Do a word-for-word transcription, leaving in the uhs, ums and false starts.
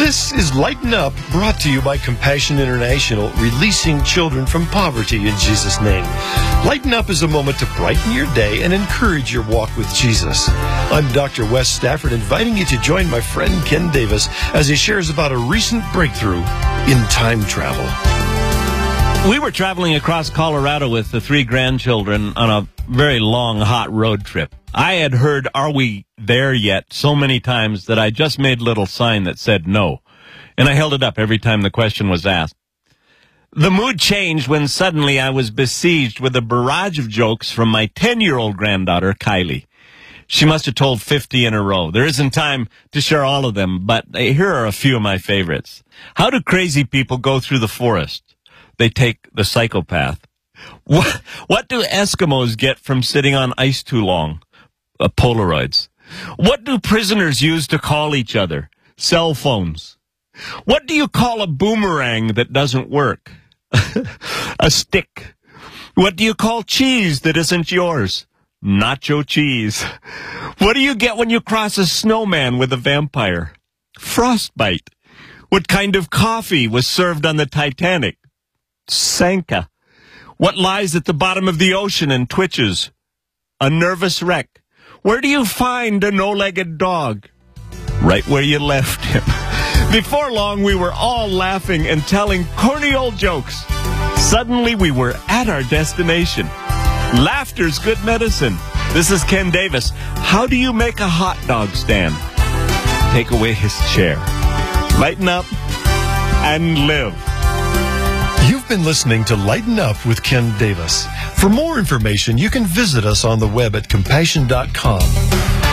This is Lighten Up, brought to you by Compassion International, releasing children from poverty in Jesus' name. Lighten Up is a moment to brighten your day and encourage your walk with Jesus. I'm Doctor Wes Stafford, inviting you to join my friend Ken Davis as he shares about a recent breakthrough in time travel. We were traveling across Colorado with the three grandchildren on a very long, hot road trip. I had heard, "Are we there yet?" so many times that I just made a little sign that said no. And I held it up every time the question was asked. The mood changed when suddenly I was besieged with a barrage of jokes from my ten-year-old granddaughter, Kylie. She must have told fifty in a row. There isn't time to share all of them, but here are a few of my favorites. How do crazy people go through the forest? They take the psychopath. What, what do Eskimos get from sitting on ice too long? Uh, Polaroids. What do prisoners use to call each other? Cell phones. What do you call a boomerang that doesn't work? A stick. What do you call cheese that isn't yours? Nacho cheese. What do you get when you cross a snowman with a vampire? Frostbite. What kind of coffee was served on the Titanic? Sanka. What lies at the bottom of the ocean and twitches? A nervous wreck. Where do you find a no-legged dog? Right where you left him. Before long, we were all laughing and telling corny old jokes. Suddenly, we were at our destination. Laughter's good medicine. This is Ken Davis. How do you make a hot dog stand? Take away his chair. Lighten up and live. You've been listening to Lighten Up with Ken Davis. For more information, you can visit us on the web at compassion dot com.